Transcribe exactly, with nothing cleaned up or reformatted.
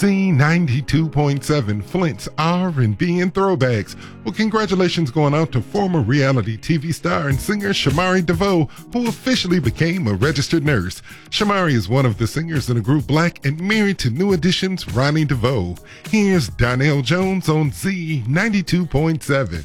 Z ninety-two point seven, Flint's R and B and Throwbacks. Well, congratulations going out to former reality T V star and singer Shamari DeVoe, who officially became a registered nurse. Shamari is one of the singers in the group Black and married to New Edition's Ronnie DeVoe. Here's Donnell Jones on Z ninety-two point seven.